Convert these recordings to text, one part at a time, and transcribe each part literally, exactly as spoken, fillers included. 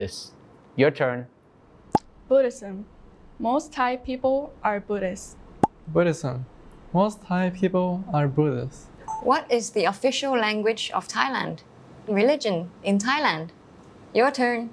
Buddhist. Your turn. Buddhism. Most Thai people are Buddhists. Buddhism. Most Thai people are Buddhists. What is the official language of Thailand? Religion in Thailand. Your turn.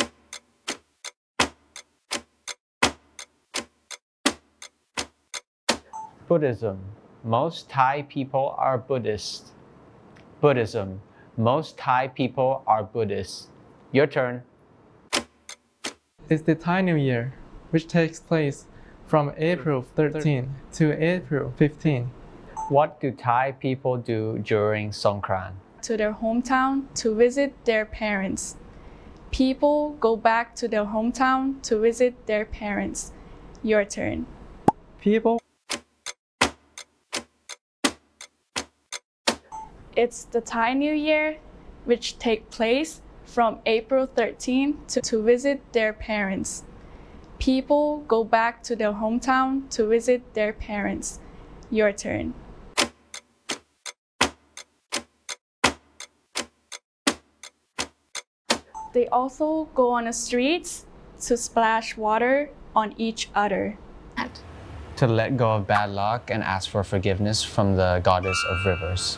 Buddhism. Most Thai people are Buddhist. Buddhism. Most Thai people are Buddhist. Your turn. It's the Thai New Year, which takes place from April thirteenth to April fifteenth. What do Thai people do during Songkran? To their hometown to visit their parents. People go back to their hometown to visit their parents. Your turn. People. It's the Thai New Year, which take place from April thirteenth to, to visit their parents. People go back to their hometown to visit their parents. Your turn. They also go on the streets to splash water on each other. To let go of bad luck and ask for forgiveness from the goddess of rivers.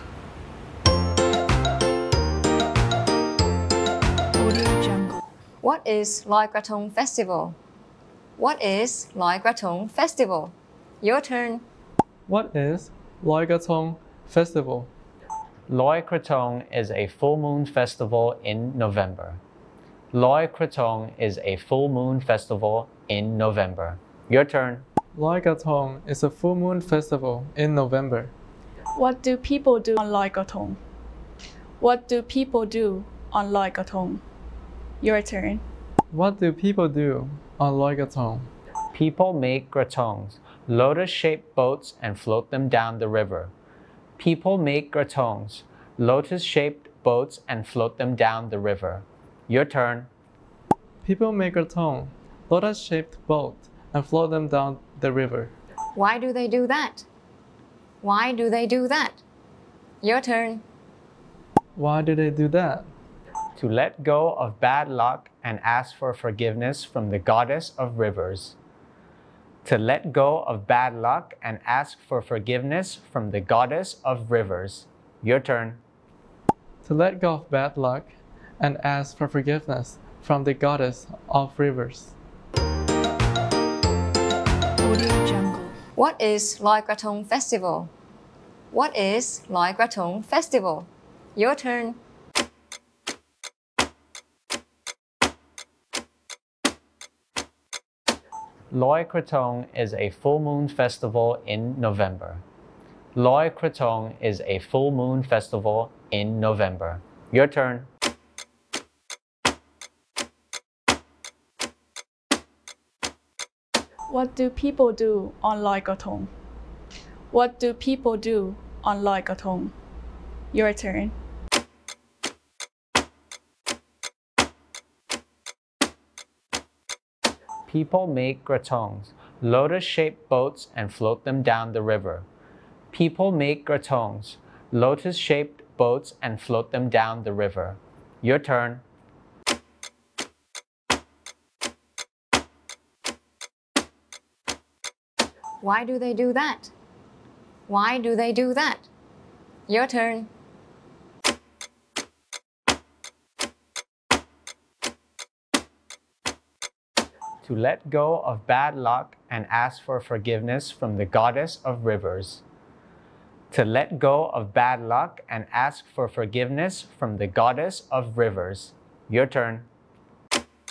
What is Loi Krathong Festival? What is Loi Krathong Festival? Your turn. What is Loi Krathong Festival? Loi Krathong is a full moon festival in November. Loi Krathong is a full moon festival in November. Your turn. Loi Krathong is a full moon festival in November. What do people do on Loi Krathong? What do people do on Loi Krathong? Your turn. What do people do on Loi Krathong? People make krathongs, lotus-shaped boats, and float them down the river. People make krathongs, lotus-shaped boats, and float them down the river. Your turn. People make krathong, lotus-shaped boat, and float them down the river. Why do they do that? Why do they do that? Your turn. Why do they do that? To let go of bad luck and ask for forgiveness from the goddess of rivers. To let go of bad luck and ask for forgiveness from the goddess of rivers. Your turn. To let go of bad luck and ask for forgiveness from the goddess of rivers. What is Loi Krathong Festival? What is Loi Krathong Festival? Your turn. Loi Krathong is a full moon festival in November. Loi Krathong is a full moon festival in November. Your turn. What do people do on Loi Krathong? What do people do on Loi Krathong? Your turn. People make krathongs, lotus-shaped boats, and float them down the river. People make krathongs, lotus-shaped boats, and float them down the river. Your turn. Why do they do that? Why do they do that? Your turn. To let go of bad luck and ask for forgiveness from the goddess of rivers. To let go of bad luck and ask for forgiveness from the goddess of rivers. Your turn.